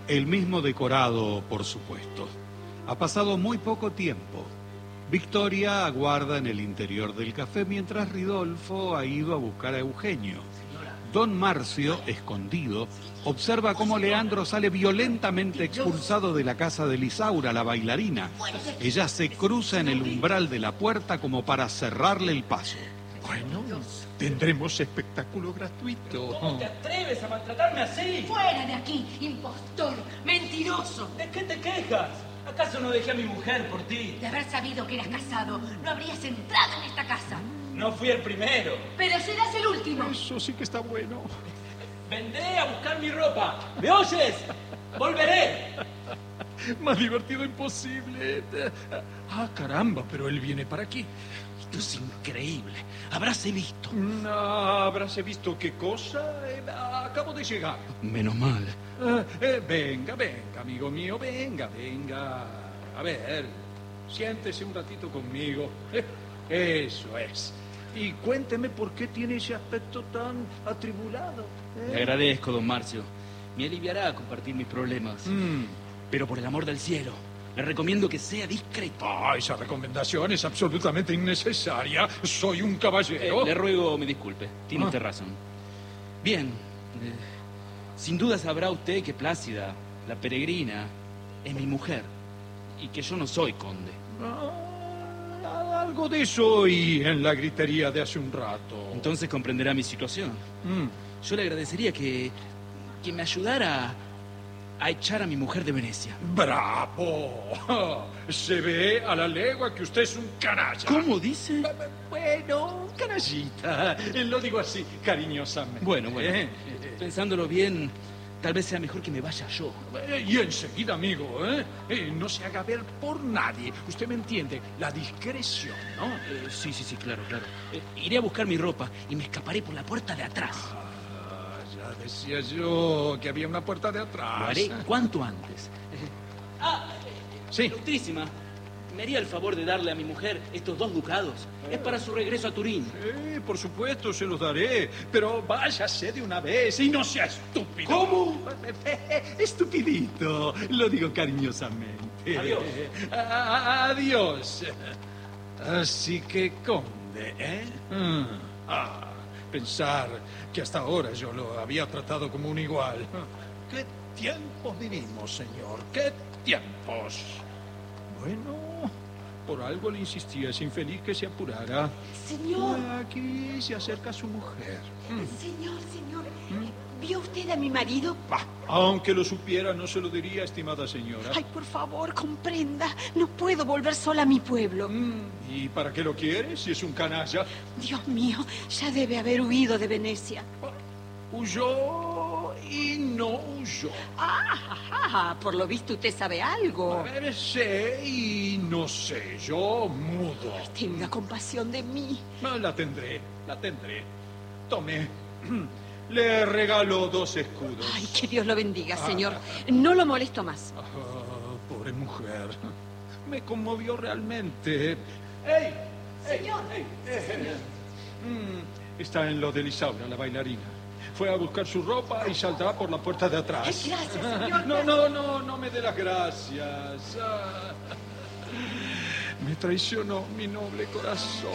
El mismo decorado, por supuesto. Ha pasado muy poco tiempo. Victoria aguarda en el interior del café mientras Ridolfo ha ido a buscar a Eugenio. Don Marcio, escondido, observa cómo Leandro sale violentamente expulsado de la casa de Lisaura, la bailarina. Ella se cruza en el umbral de la puerta como para cerrarle el paso. Bueno, tendremos espectáculo gratuito. ¿Cómo te atreves a maltratarme así? ¡Fuera de aquí, impostor, mentiroso! ¿De qué te quejas? ¿Acaso no dejé a mi mujer por ti? De haber sabido que eras casado, no habrías entrado en esta casa. No fui el primero. Pero serás el último. Eso sí que está bueno. Vendré a buscar mi ropa. ¿Me oyes? Volveré. Más divertido imposible. Ah, caramba, pero él viene para aquí. Esto es increíble. Habráse visto. No, ¿habráse visto qué cosa? Acabo de llegar. Menos mal. Venga, amigo mío, venga. A ver, siéntese un ratito conmigo. Eso es. Y cuénteme por qué tiene ese aspecto tan atribulado. Le agradezco, don Marcio. Me aliviará compartir mis problemas. Pero por el amor del cielo, le recomiendo que sea discreto. Esa recomendación es absolutamente innecesaria. Soy un caballero. Le ruego me disculpe. Tiene usted razón. Bien. Sin duda sabrá usted que Plácida, la peregrina, es mi mujer. Y que yo no soy conde. Algo de eso oí en la gritería de hace un rato. Entonces comprenderá mi situación. Yo le agradecería que me ayudara a echar a mi mujer de Venecia. ¡Bravo! Se ve a la legua que usted es un canalla. ¿Cómo dice? Bueno, canallita. Lo digo así, cariñosamente. Bueno. Pensándolo bien, tal vez sea mejor que me vaya yo. Y enseguida, amigo, no se haga ver por nadie. Usted me entiende, la discreción, ¿no? Sí, claro. Iré a buscar mi ropa y me escaparé por la puerta de atrás. Ya decía yo que había una puerta de atrás. Lo haré cuanto antes. Sí. Ilustrísima, ¿me haría el favor de darle a mi mujer estos 2 ducados? Es para su regreso a Turín. Por supuesto, se los daré. Pero váyase de una vez y no sea estúpido. ¿Cómo? Estupidito. Lo digo cariñosamente. Adiós. Adiós. Así que, conde, pensar que hasta ahora yo lo había tratado como un igual. ¿Qué tiempos vivimos, señor? ¿Qué tiempos? Bueno, por algo le insistí a ese infeliz que se apurara. Señor. Aquí se acerca su mujer. Señor. ¿Vio usted a mi marido? Aunque lo supiera, no se lo diría, estimada señora. Ay, por favor, comprenda. No puedo volver sola a mi pueblo. ¿Y para qué lo quiere si es un canalla? Dios mío, ya debe haber huido de Venecia. Huyó y no huyó. Por lo visto usted sabe algo. A ver, sé y no sé. Yo mudo. Tenga compasión de mí. La tendré. Tome. Le regalo 2 escudos. Ay, que Dios lo bendiga, señor. No lo molesto más. Pobre mujer. Me conmovió realmente. ¡Ey! Señor. Está en lo de Lisaura, la bailarina. Fue a buscar su ropa y saldrá por la puerta de atrás. Ay, gracias, señor. No me dé las gracias. Me traicionó mi noble corazón.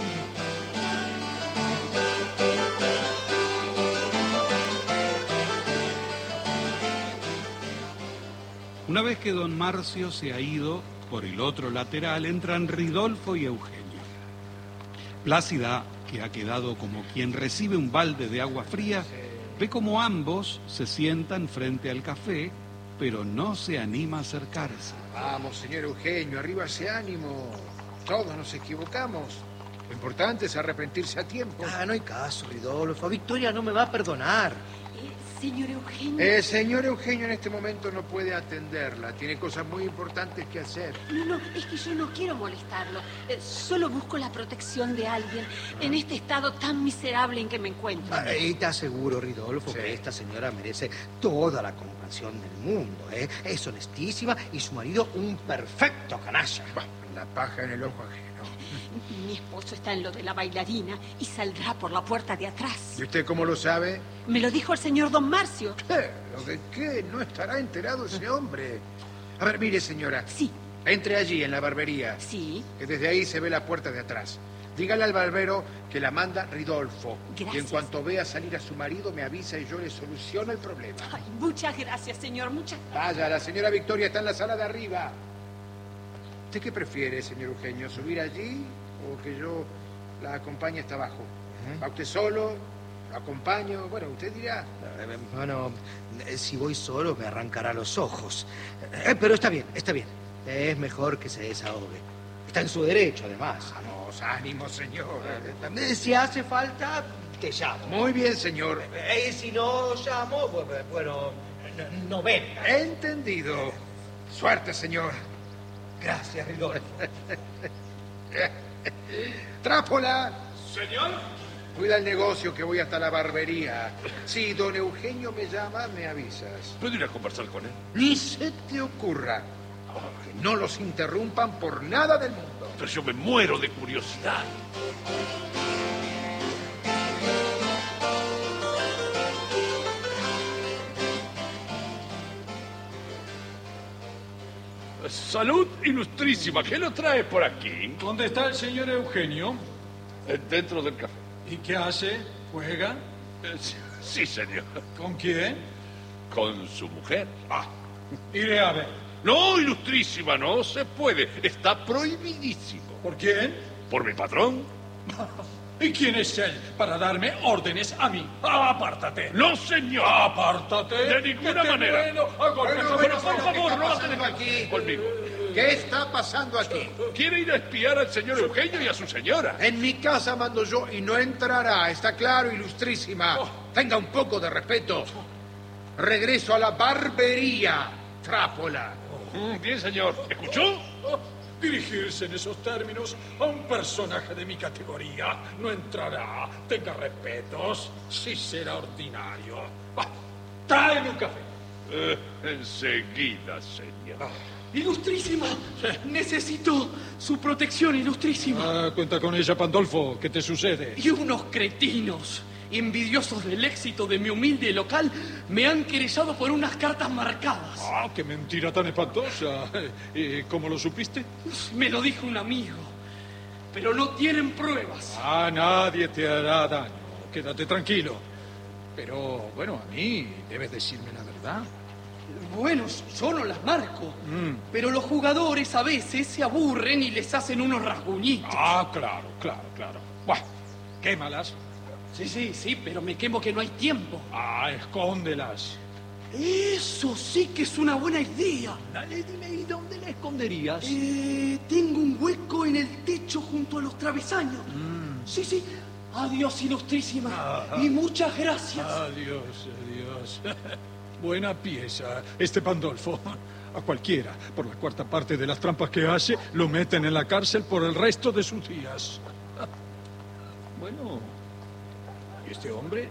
Una vez que don Marcio se ha ido, por el otro lateral entran Ridolfo y Eugenio. Plácida, que ha quedado como quien recibe un balde de agua fría, ve como ambos se sientan frente al café, pero no se anima a acercarse. Vamos, señor Eugenio, arriba ese ánimo. Todos nos equivocamos. Lo importante es arrepentirse a tiempo. No hay caso, Ridolfo. Victoria no me va a perdonar. Señor Eugenio. Señor Eugenio en este momento no puede atenderla. Tiene cosas muy importantes que hacer. No, es que yo no quiero molestarlo. Solo busco la protección de alguien en este estado tan miserable en que me encuentro. Y te aseguro, Ridolfo, que esta señora merece toda la compasión del mundo. Es honestísima y su marido un perfecto canalla. La paja en el ojo ajeno. Mi esposo está en lo de la bailarina y saldrá por la puerta de atrás. ¿Y usted cómo lo sabe? Me lo dijo el señor don Marcio. ¿Pero de qué? No estará enterado ese hombre. A ver, mire, señora. Sí. Entre allí, en la barbería. Sí. Que desde ahí se ve la puerta de atrás. Dígale al barbero que la manda Ridolfo. Gracias. Y en cuanto vea salir a su marido, me avisa y yo le soluciono el problema. Ay, muchas gracias, señor, muchas gracias. Vaya, la señora Victoria está en la sala de arriba. ¿Usted qué prefiere, señor Eugenio? ¿Subir allí o que yo la acompañe hasta abajo? ¿Va usted solo? ¿Lo acompaño? Bueno, usted dirá. Bueno, si voy solo me arrancará los ojos. Pero está bien, está bien. Es mejor que se desahogue. Está en su derecho, además. Vamos, ánimo, señor. Si hace falta, te llamo. Muy bien, señor. Si no llamo, bueno, no venga. Entendido. Suerte, señor. Gracias, Ridolfo. Trápola. Señor. Cuida el negocio que voy hasta la barbería. Si don Eugenio me llama, me avisas. ¿Puedo ir a conversar con él? Ni se te ocurra. Que no los interrumpan por nada del mundo. Pero yo me muero de curiosidad. Salud ilustrísima. ¿Qué lo trae por aquí? ¿Dónde está el señor Eugenio? Dentro del café. ¿Y qué hace? ¿Juega? Sí, señor. ¿Con quién? Con su mujer. Iré a ver. No, ilustrísima, no se puede. Está prohibidísimo. ¿Por quién? ¿Por mi patrón? ¿Y quién es él para darme órdenes a mí? ¡Apártate! ¡No, señor! ¡Apártate! De ninguna manera. Bueno, a golpes. Bueno, Por favor, no va a tener aquí? conmigo. ¿Qué está pasando aquí? Quiere ir a espiar al señor Eugenio y a su señora. En mi casa mando yo y no entrará. Está claro, ilustrísima. Tenga un poco de respeto. Regreso a la barbería, Trápola. Bien, señor. ¿Escuchó? Dirigirse en esos términos a un personaje de mi categoría no entrará. Tenga respetos. Sí será ordinario. Tráeme un café. Enseguida, señor. Ilustrísima, necesito su protección, ilustrísima. Cuenta con ella, Pandolfo. ¿Qué te sucede? Y unos cretinos, envidiosos del éxito de mi humilde local, me han querellado por unas cartas marcadas. ¡Qué mentira tan espantosa! ¿Y cómo lo supiste? Me lo dijo un amigo, pero no tienen pruebas. Nadie te hará daño. Quédate tranquilo. Pero, bueno, a mí debes decirme la verdad. Bueno, yo no las marco, pero los jugadores a veces se aburren y les hacen unos rasguñitos. Claro. Buah, quémalas. Sí, pero me quemo que no hay tiempo. Escóndelas. Eso sí que es una buena idea. Dale, dime, ¿y dónde la esconderías? Tengo un hueco en el techo junto a los travesaños. Sí. Adiós, ilustrísima. Y muchas gracias. Adiós. Buena pieza. Este Pandolfo, a cualquiera, por la cuarta parte de las trampas que hace, lo meten en la cárcel por el resto de sus días. Bueno, ¿y este hombre?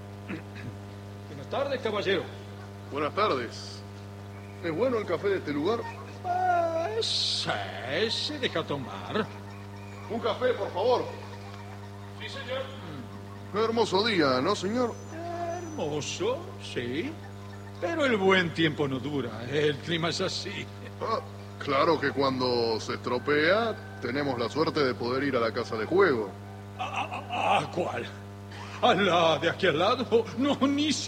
Buenas tardes, caballero. Buenas tardes. ¿Es bueno el café de este lugar? Se deja tomar. Un café, por favor. Sí, señor. Qué hermoso día, ¿no, señor? Hermoso, sí. Pero el buen tiempo no dura. El clima es así. Claro que cuando se estropea, tenemos la suerte de poder ir a la casa de juego. ¿Cuál? ¿A la de aquí al lado? No, ni